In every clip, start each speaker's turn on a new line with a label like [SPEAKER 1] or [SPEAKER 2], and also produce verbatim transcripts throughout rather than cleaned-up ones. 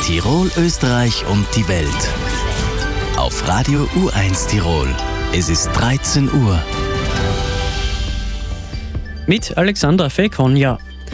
[SPEAKER 1] Tirol, Österreich und die Welt. Auf Radio U eins Tirol. Es ist dreizehn Uhr.
[SPEAKER 2] Mit Alexandra Fekonja.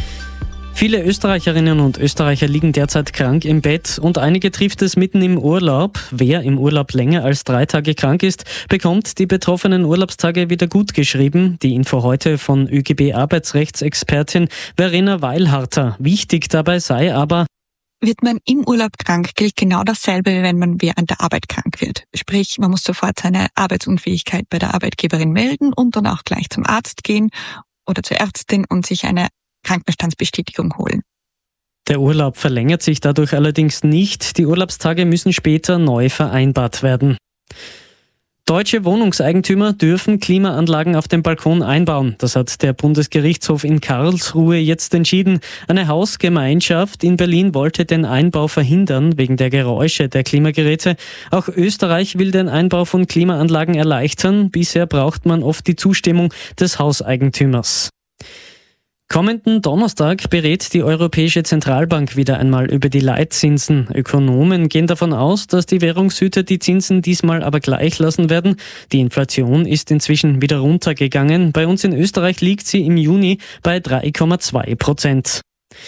[SPEAKER 2] Viele Österreicherinnen und Österreicher liegen derzeit krank im Bett und einige trifft es mitten im Urlaub. Wer im Urlaub länger als drei Tage krank ist, bekommt die betroffenen Urlaubstage wieder gut geschrieben. Die Info heute von ÖGB-Arbeitsrechtsexpertin Verena Weilharter. Wichtig dabei sei aber:
[SPEAKER 3] Wird man im Urlaub krank, gilt genau dasselbe, wie wenn man während der Arbeit krank wird. Sprich, man muss sofort seine Arbeitsunfähigkeit bei der Arbeitgeberin melden und dann auch gleich zum Arzt gehen oder zur Ärztin und sich eine Krankenstandsbestätigung holen.
[SPEAKER 2] Der Urlaub verlängert sich dadurch allerdings nicht. Die Urlaubstage müssen später neu vereinbart werden. Deutsche Wohnungseigentümer dürfen Klimaanlagen auf dem Balkon einbauen. Das hat der Bundesgerichtshof in Karlsruhe jetzt entschieden. Eine Hausgemeinschaft in Berlin wollte den Einbau verhindern wegen der Geräusche der Klimageräte. Auch Österreich will den Einbau von Klimaanlagen erleichtern. Bisher braucht man oft die Zustimmung des Hauseigentümers. Kommenden Donnerstag berät die Europäische Zentralbank wieder einmal über die Leitzinsen. Ökonomen gehen davon aus, dass die Währungshüter die Zinsen diesmal aber gleich lassen werden. Die Inflation ist inzwischen wieder runtergegangen. Bei uns in Österreich liegt sie im Juni bei drei Komma zwei Prozent.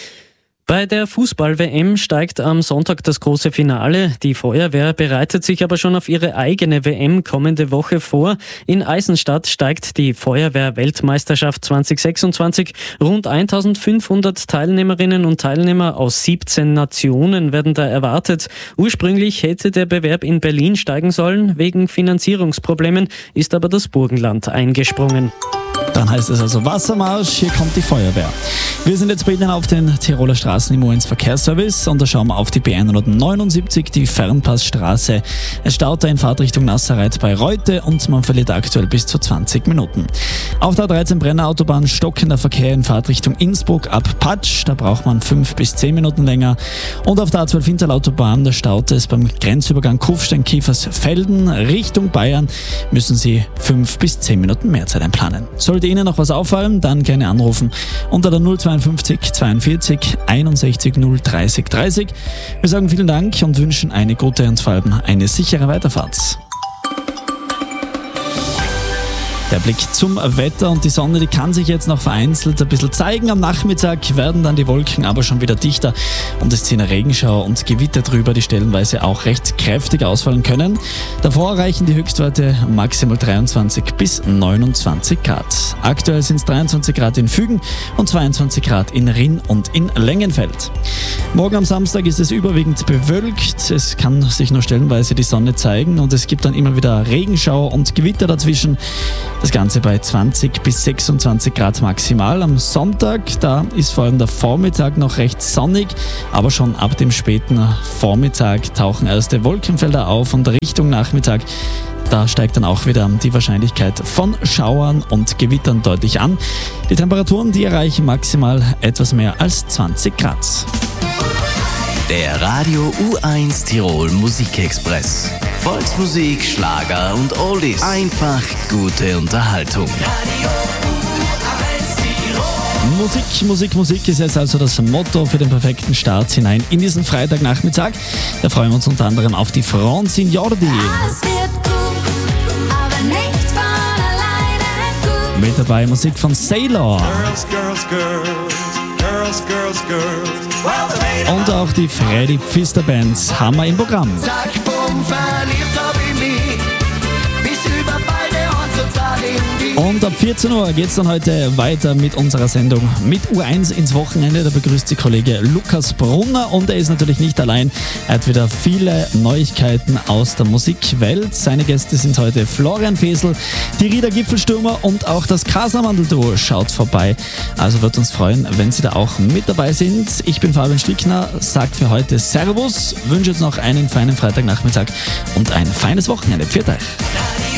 [SPEAKER 2] Bei der Fußball-W M steigt am Sonntag das große Finale. Die Feuerwehr bereitet sich aber schon auf ihre eigene W M kommende Woche vor. In Eisenstadt steigt die Feuerwehr-Weltmeisterschaft zwanzig sechsundzwanzig. Rund eintausendfünfhundert Teilnehmerinnen und Teilnehmer aus siebzehn Nationen werden da erwartet. Ursprünglich hätte der Bewerb in Berlin steigen sollen. Wegen Finanzierungsproblemen ist aber das Burgenland eingesprungen.
[SPEAKER 4] Dann heißt es also Wassermarsch, hier kommt die Feuerwehr. Wir sind jetzt bei Ihnen auf den Tiroler Straßen im U eins Verkehrsservice und da schauen wir auf die B hundertneunundsiebzig, die Fernpassstraße. Es staut da in Fahrtrichtung Nasserreit bei Reute und man verliert aktuell bis zu zwanzig Minuten. Auf der A dreizehn Brenner Autobahn stockender Verkehr in Fahrtrichtung Innsbruck ab Patsch, da braucht man fünf bis zehn Minuten länger. Und auf der A zwölf Hinterlautobahn, da staut es beim Grenzübergang Kufstein-Kiefersfelden Richtung Bayern, müssen Sie fünf bis zehn Minuten mehr Zeit einplanen. Sollte Ihnen noch was auffallen, dann gerne anrufen unter der null zweiundfünfzig zweiundvierzig einundsechzig null dreißig dreißig. Wir sagen vielen Dank und wünschen eine gute und vor allem eine sichere Weiterfahrt. Der Blick zum Wetter und die Sonne, die kann sich jetzt noch vereinzelt ein bisschen zeigen. Am Nachmittag werden dann die Wolken aber schon wieder dichter und es ziehen Regenschauer und Gewitter drüber, die stellenweise auch recht kräftig ausfallen können. Davor erreichen die Höchstwerte maximal dreiundzwanzig bis neunundzwanzig Grad. Aktuell sind es dreiundzwanzig Grad in Fügen und zweiundzwanzig Grad in Rinn und in Längenfeld. Morgen am Samstag ist es überwiegend bewölkt. Es kann sich nur stellenweise die Sonne zeigen und es gibt dann immer wieder Regenschauer und Gewitter dazwischen. Das Ganze bei zwanzig bis sechsundzwanzig Grad maximal. Am Sonntag, da ist vor allem der Vormittag noch recht sonnig, aber schon ab dem späten Vormittag tauchen erste Wolkenfelder auf und Richtung Nachmittag, da steigt dann auch wieder die Wahrscheinlichkeit von Schauern und Gewittern deutlich an. Die Temperaturen, die erreichen maximal etwas mehr als zwanzig Grad.
[SPEAKER 1] Der Radio U eins Tirol Musikexpress. Volksmusik, Schlager und Oldies. Einfach gute Unterhaltung.
[SPEAKER 5] Radio U eins Tirol.
[SPEAKER 4] Musik, Musik, Musik ist jetzt also das Motto für den perfekten Start hinein in diesen Freitagnachmittag. Da freuen wir uns unter anderem auf die Franzin Jordi.
[SPEAKER 5] Alles wird gut, aber nicht von alleine gut.
[SPEAKER 4] Mit dabei Musik von Sailor.
[SPEAKER 6] Girls, girls, girls, girls, girls, girls.
[SPEAKER 4] Und auch die Freddy Pfister Bands haben wir im Programm.
[SPEAKER 5] Zack, bumm, verliebt hab ich mich, bis über beide Hand total in die.
[SPEAKER 4] Und ab vierzehn Uhr geht es dann heute weiter mit unserer Sendung mit U eins ins Wochenende. Da begrüßt Sie Kollege Lukas Brunner und er ist natürlich nicht allein. Er hat wieder viele Neuigkeiten aus der Musikwelt. Seine Gäste sind heute Florian Fesel, die Rieder Gipfelstürmer und auch das Casamandel-Duo schaut vorbei. Also wird uns freuen, wenn Sie da auch mit dabei sind. Ich bin Fabian Stickner, sage für heute Servus, wünsche jetzt noch einen feinen Freitagnachmittag und ein feines Wochenende. Pfiat euch.